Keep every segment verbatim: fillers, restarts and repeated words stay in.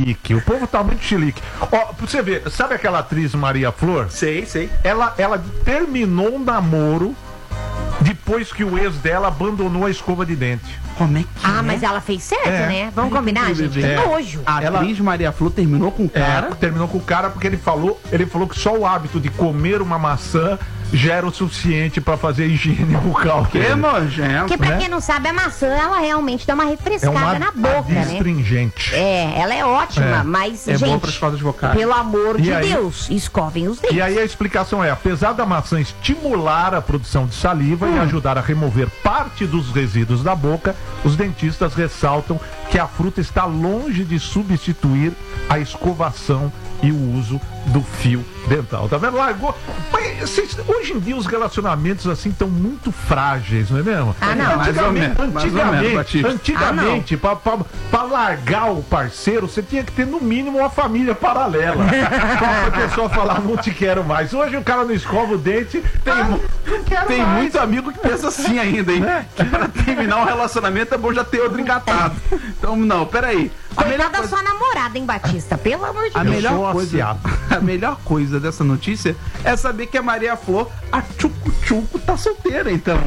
chilique. O povo tá muito chilique. Ó, pra você ver, sabe aquela atriz Maria Flor? Sei, sei. Ela, ela terminou um namoro depois que o ex dela abandonou a escova de dente. Como é que Ah, é? mas ela fez certo, É. né? Vamos combinar, gente? Que É. nojo. A Ela- atriz Maria Flor terminou com o cara. É, terminou com o cara porque ele falou, ele falou que só o hábito de comer uma maçã já era o suficiente pra fazer higiene bucal. Que nojento. Porque pra né? quem não sabe, a maçã, ela realmente dá uma É refrescada uma na boca, né? adstringente. É, ela é ótima, É. mas, É bom gente, para as cordas vocais. pelo amor E de aí- Deus, escovem os dentes. E aí a explicação é, apesar da maçã estimular a produção de saliva e ajudar a remover parte dos resíduos da boca, os dentistas ressaltam que a fruta está longe de substituir a escovação e o uso do fio dental. Tá vendo? Largou. Mas, cês- hoje em dia os relacionamentos assim estão muito frágeis, não é mesmo? Ah, não. Mais ou menos, mais ou menos, Antigamente, Batista. antigamente pra, pra, pra largar o parceiro, você tinha que ter no mínimo uma família paralela. Pra pessoa falar, não te quero mais. Hoje o cara não escova o dente, tem, mu- não quero Tem mais. muito amigo que pensa assim ainda, hein? Que pra terminar um relacionamento é bom já ter outro engatado. Então, não, peraí. A melhor Coitada da coisa, sua namorada, hein, Batista? Pelo amor de a Eu Deus. melhor sou coisa, aciado. a melhor coisa dessa notícia é saber que a Maria Flor, a Tchucu-Tchucu, tá solteira, então.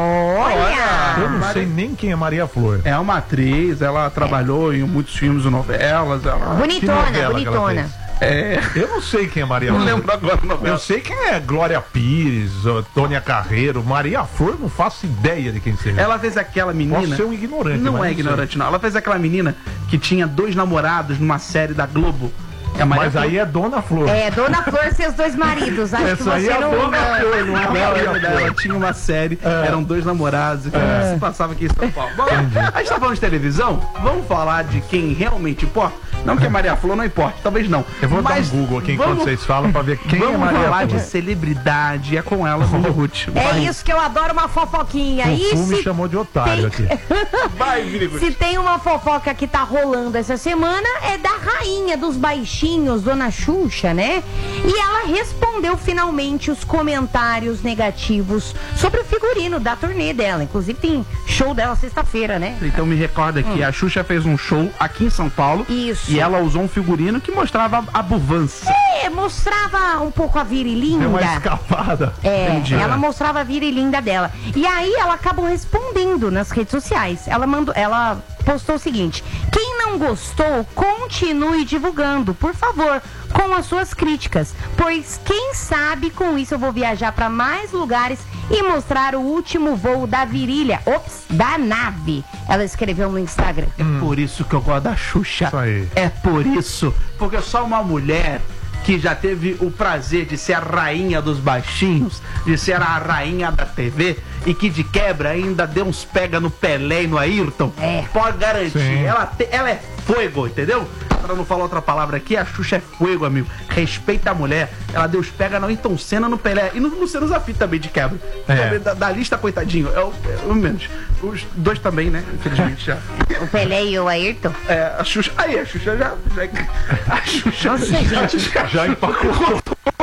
Olha! Eu não Maria- sei nem quem é Maria Flor. É uma atriz, ela trabalhou em muitos filmes e novelas. Ela... Que Bonitona, novela que ela bonitona. fez? É. Eu não sei quem é Maria Não Flor. lembro agora a novela. Eu sei quem é Glória Pires, ó, Tônia Carreiro, Maria Flor, eu não faço ideia de quem seja. Ela fez aquela menina. Posso ser um ignorante, Não mas é não ignorante, não. Ela fez aquela menina que tinha dois namorados numa série da Globo. É a Maria Mas aí é Dona Flor. É, Dona Flor, seus dois maridos. Acho que Essa aí você é a não. Dona Flor, não é a Não, Maria é verdade, Flor. ela tinha uma série, eram dois namorados, que se passava aqui em São Paulo. Bom, a gente tá falando de televisão, vamos falar de quem realmente importa? Não que a Maria Flor não importe, talvez não. Eu vou Mas dar um Google aqui enquanto vamos- vocês falam pra ver quem é Vamos Maria falar Flor. de celebridade, é com ela, Júlia Ruth. É Vai. isso que eu adoro, uma fofoquinha. E Fufu me se chamou de otário tem- aqui. Vai, Júlia Ruth. Se tem uma fofoca que tá rolando essa semana, é da rainha dos baixinhos, Dona Xuxa, né? E ela respondeu finalmente os comentários negativos sobre o figurino da turnê dela. Inclusive tem show dela sexta-feira, né? Então me recorda que a Xuxa fez um show aqui em São Paulo. Isso. E ela usou um figurino que mostrava a buvança. É, mostrava um pouco a virilinda. Deu uma escapada. É, Entendi. ela mostrava a virilinda dela. E aí ela acabou respondendo nas redes sociais. Ela mandou, ela postou o seguinte: quem não gostou, continue divulgando, por favor, com as suas críticas, pois quem sabe com isso eu vou viajar para mais lugares e mostrar o último voo da virilha, ops, da nave. Ela escreveu no Instagram. É por isso que eu gosto da Xuxa. Isso aí. É por isso. Porque só uma mulher que já teve o prazer de ser a rainha dos baixinhos, de ser a rainha da T V e que de quebra ainda deu uns pega no Pelé e no Ayrton, É. pode garantir. Sim. Ela, te- ela é fogo, entendeu? Pra não falar outra palavra aqui, a Xuxa é fogo, amigo. Respeita a mulher. Ela deu os pega no Ayrton Senna, no Pelé e no Luciano Zafi também de quebra. É. Também Da, da lista, coitadinho, é o, é o menos. Os dois também, né? Infelizmente já. O Pelé e o Ayrton. É, a Xuxa. Aí, a Xuxa já. já a Xuxa. Nossa, gente. já, Já empacotou.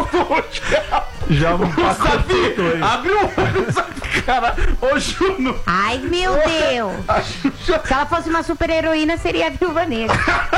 Já O Zafi! Abriu o olho, Zafi, cara. Ô, Juno. Ai, meu Deus. A Xuxa. Se ela fosse uma super heroína, seria a Viúva Negra.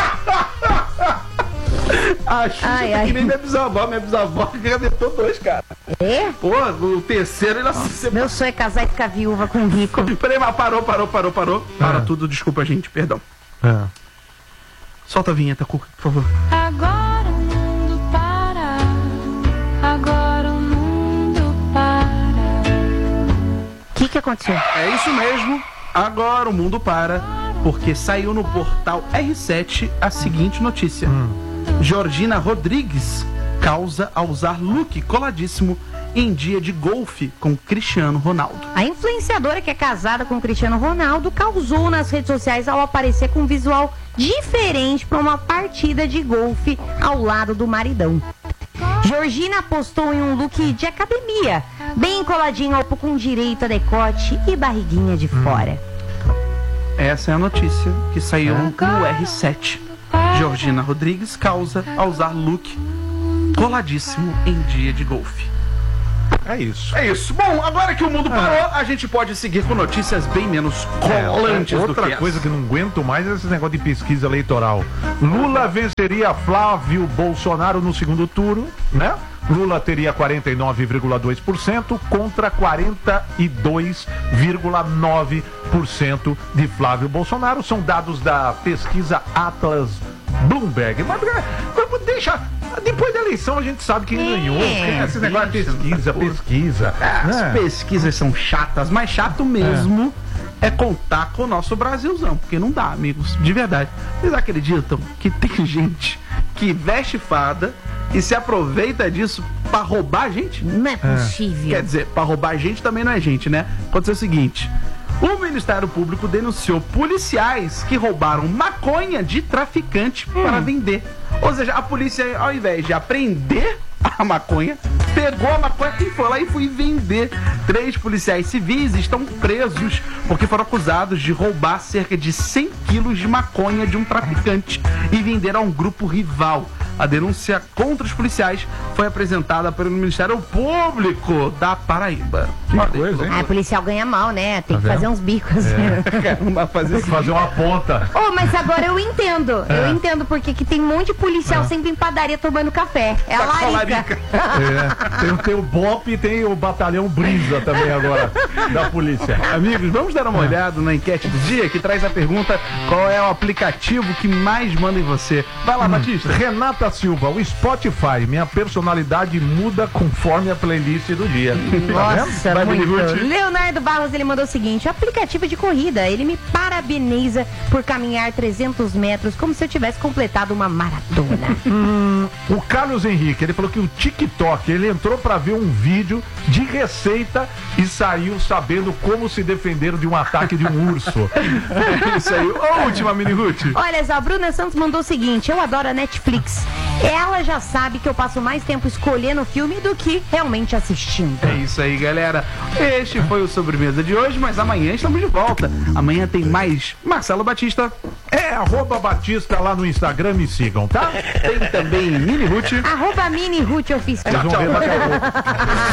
A Xuxa Ai, tá ai. que nem minha bisavó. Minha bisavó gavetou dois, cara. É? Pô, o terceiro ele nasceu. Meu sonho é casar e ficar viúva com um rico. Peraí, mas parou, parou, parou, parou. Para Ah. tudo, desculpa, gente, perdão. É. Solta a vinheta, Cuca, por favor. Agora o mundo para, agora o mundo para. O que que aconteceu? É isso mesmo. Agora o mundo para, porque saiu no portal R sete a seguinte notícia. Georgina Rodrigues causa ao usar look coladíssimo em dia de golfe com Cristiano Ronaldo. A influenciadora que é casada com o Cristiano Ronaldo causou nas redes sociais ao aparecer com um visual diferente para uma partida de golfe ao lado do maridão. Georgina postou em um look de academia, bem coladinho ao com direito a decote e barriguinha de fora. Essa é a notícia que saiu no R sete. Georgina Rodrigues causa ao usar look coladíssimo em dia de golfe. É isso. É isso. Bom, agora que o mundo parou, a gente pode seguir com notícias bem menos colantes do Outra que coisa essa. que não aguento mais é esse negócio de pesquisa eleitoral. Lula venceria Flávio Bolsonaro no segundo turno, né? Lula teria quarenta e nove vírgula dois por cento contra quarenta e dois vírgula nove por cento de Flávio Bolsonaro. São dados da pesquisa Atlas Bloomberg. Mas deixa. Depois da eleição a gente sabe quem ganhou. É. Esse negócio de pesquisa, pesquisa. As né? pesquisas são chatas, mas chato mesmo é. é contar com o nosso Brasilzão, porque não dá, amigos, de verdade. Vocês acreditam que tem gente que veste fada e se aproveita disso pra roubar a gente? Não é possível. Quer dizer, pra roubar a gente também não é gente, né? Aconteceu o seguinte: o Ministério Público denunciou policiais que roubaram maconha de traficante hum. para vender. Ou seja, a polícia, ao invés de apreender a maconha, pegou a maconha e foi lá e foi vender. Três policiais civis estão presos porque foram acusados de roubar cerca de cem quilos de maconha de um traficante e vender a um grupo rival. A denúncia contra os policiais foi apresentada pelo Ministério Público da Paraíba. Que coisa, hein? Ah, policial ganha mal, né? Tem Tá que vendo? fazer uns bicos. É. Não dá pra fazer Tem que fazer uma ponta. Oh, mas agora eu entendo. É. Eu entendo porque que tem um monte de policial sempre em padaria tomando café. É a Tá com a larica. larica. É, tem, tem o BOP e tem o Batalhão Brisa também agora, da polícia. Amigos, vamos dar uma olhada na enquete do dia que traz a pergunta: qual é o aplicativo que mais manda em você? Vai lá, Batista. Renata Silva, o Spotify, minha personalidade muda conforme a playlist do dia. Nossa, Vai, muito. Minirute. Leonardo Barros, ele mandou o seguinte: aplicativo de corrida, ele me parabeniza por caminhar trezentos metros como se eu tivesse completado uma maratona. Hum, o Carlos Henrique, ele falou que o TikTok, ele entrou pra ver um vídeo de receita e saiu sabendo como se defender de um ataque de um urso. É isso aí. Ô, última, Mini Ruth. Olha só, a Bruna Santos mandou o seguinte: eu adoro a Netflix. Ela já sabe que eu passo mais tempo escolhendo o filme do que realmente assistindo. É isso aí, galera. Este foi o Sobremesa de hoje, mas amanhã estamos de volta. Amanhã tem mais Marcelo Batista. É, arroba Batista lá no Instagram, me sigam, tá? Tem também Mini Ruth. Arroba Mini Ruth Oficial. Vocês vão ver daqui a pouco.